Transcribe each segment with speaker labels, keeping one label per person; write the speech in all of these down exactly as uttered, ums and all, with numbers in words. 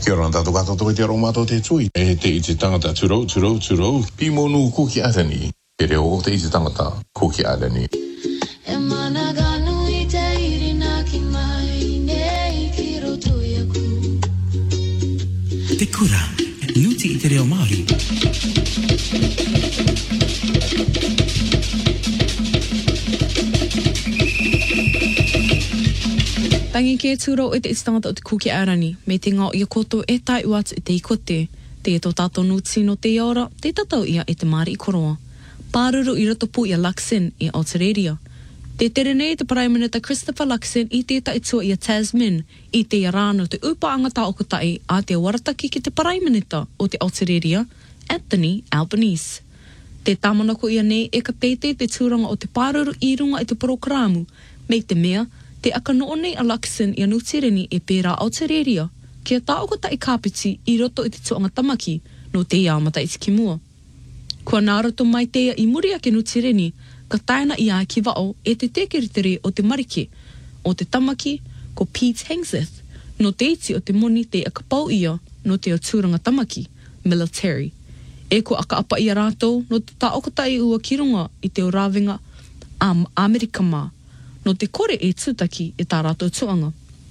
Speaker 1: Kia ora tātou katoa te aro mātou te tui. E te i te tangata tūrou, tūrou, tūrou. Pimonu kuki atani. E reo te i te tangata kuki atani.
Speaker 2: E mana ganu i te irina ki mai nei ki roto i aku.
Speaker 3: Te kura, nuti i te reo Māori.
Speaker 4: Tangi ke tūrau e te istangata o te kuki arani, me te ngā ia koto e tai uats e te ikote, te e tō tātou nuti no te ora, te tatau ia e te Māori i koroa. Pāruru i ratopu ia Luxon i Aotearoa. Te tere nei te Prime Minister Christopher Luxon i te taitua ia Tasman, i te rāna te upaanga tā okotai a te warataki ki te Prime Minister o te Aotearoa, Anthony Albanese. Te tamanako ia nei e ka teite te tūranga o te pāruru i runga i te prograamu, me te mea, te akanoone a Luxon i anutireni e pērā Aotearoa, kia tāokota i kāpiti i roto i te tuanga tamaki no te iamata i te kimua. Kua nāroto mai teia i muri ake nutireni, ka taina i ai ki wao e te tekeritere o te marike, o te tamaki, ko Pete Hegseth, no te iti o te moni te akapau ia no te o tūranga tamaki, military. E ko aka apa ia rātou no te tāokota i ua kirunga i te o rāwenga am Amerika mā, no te kore e tūtaki e tā rātou tuanga.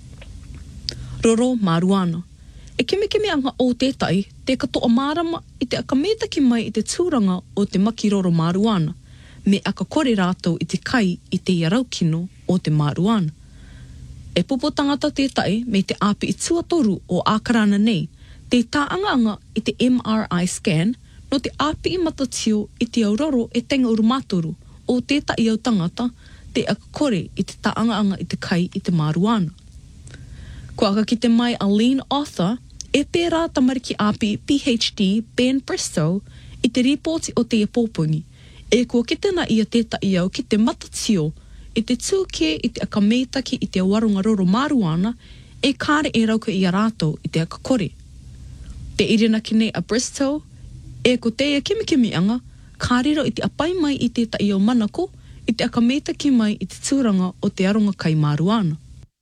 Speaker 4: Roro Maruana. E keme keme anga o tētai, te katoa mārama i te akametaki mai i te tūranga o te maki Roro Maruana, me aka kore rātou i te kai i te iaraukino o te Maruana. E popo tangata tētai me te api i tuatoru o ākarana nei, te tāanga i te M R I scan, no te api i matatio i te auroro e tenga urumatoru o tētai au tangata, te aka kore i te taanga-anga i te kai i te Maruana. Ko aka ki te mai Aline Arthur, e pērā tamariki api P H D Ben Bristow i te ripoti o te popungi, e kua kitena ia tēta i au ki te matatio i te tūke i te aka meitaki i te warunga Roro Maruana e kāre e rauka i a rātou i te aka kore. Te irina ki nei a Bristow, e ko teia kimikimi anga, kārero i te apai mai i tēta i au manako, i te akametaki mai i te tūranga o te aronga kai Maruana.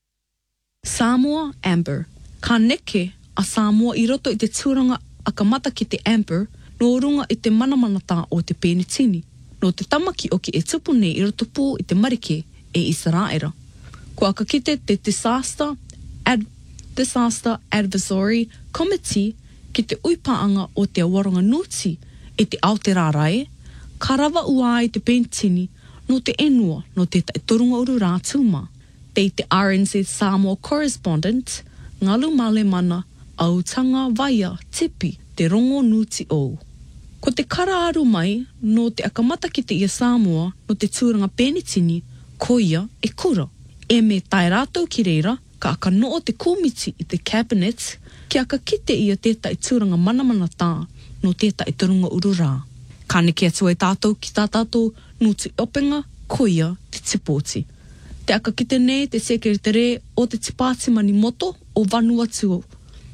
Speaker 4: Samoa Amber. Ka neke a Samoa i roto i te tūranga akamata ki te Amber no runga i te manamanata o te penitini, no te tamaki o ki e tupu nei i roto pū i te marike e Israera. Ko aka kite te Disaster, Ad, Disaster Advisory Committee ki te uipaanga o te awaronga nuti i te Aotearoa, karawa ua i te penitini no te enua no te taitorunga uru rātuma. Pei te R N Z Samoa correspondent, Ngalu Male Mana, Autanga Vaia Tipi, te rongo nuti o. Ko te karaaru mai no te akamata ki te ia Samoa no te tūranga penitini, ko ia e kura. E me tai rātou ki reira, ka aka noo te komiti i te cabinet, ki aka kite ia tētai tūranga manamana tā no tētai torunga uru rā. Ka neke atu e tātou ki tā tātou nuti openga, ko ia te tipoti. Te aka kite nei te sekretere o te tipati mani moto o Vanuatu.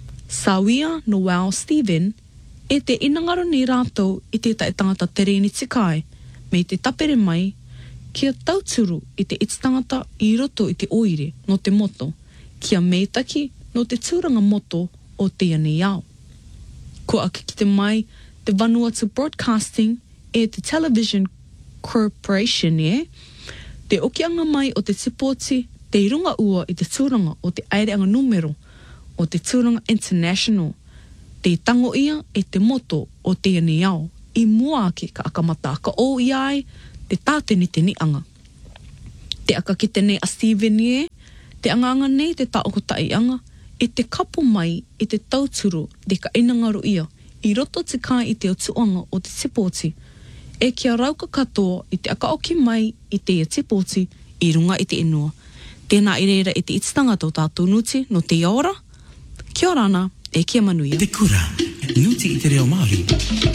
Speaker 4: Sawia Noel Stephen, e te inangaro nei rātou i tētai tangata tereni tikai, me te tapere mai, kia tauturu i te ititangata i roto i te oire no te moto, kia meitaki no te tūranga moto o te ane iau. Ko aka kite mai, te Vanuatu Broadcasting e te Television Corporation e, te okianga mai o te tipoti, te irunga ua i te tūranga o te aireanga numero o te tūranga international, te tango ia e te moto o te ane iau, i mua ake ka akamata ka o iai, te tāteni te nianga. Te aka ki te nei a Stephen e, te anganga nei te taokotai anga, e te kapu mai i te tauturu de ka inangaru ia, i roto te kai i te o tuanga o te tipoti, e kia rauka katoa i te akaoki mai i te tipoti i runga i te inua. Tēnā i reira i te ititanga tō tātou nuti no te ora, kia orana e kia manuia.
Speaker 3: Te kura, nuti i te reo Māori.